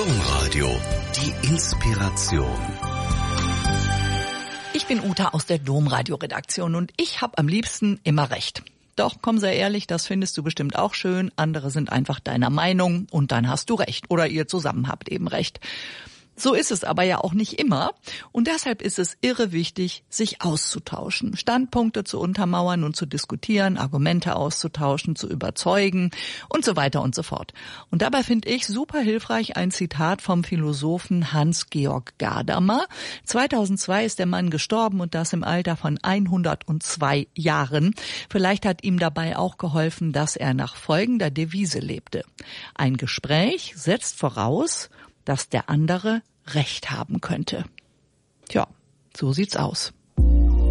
Domradio, die Inspiration. Ich bin Uta aus der Domradio-Redaktion und ich habe am liebsten immer recht. Doch, komm, sei ehrlich, das findest du bestimmt auch schön. Andere sind einfach deiner Meinung und dann hast du recht. Oder ihr zusammen habt eben recht. So ist es aber ja auch nicht immer. Und deshalb ist es irre wichtig, sich auszutauschen, Standpunkte zu untermauern und zu diskutieren, Argumente auszutauschen, zu überzeugen und so weiter und so fort. Und dabei finde ich super hilfreich ein Zitat vom Philosophen Hans-Georg Gadamer. 2002 ist der Mann gestorben und das im Alter von 102 Jahren. Vielleicht hat ihm dabei auch geholfen, dass er nach folgender Devise lebte. Ein Gespräch setzt voraus, dass der andere Recht haben könnte. Tja, so sieht's aus.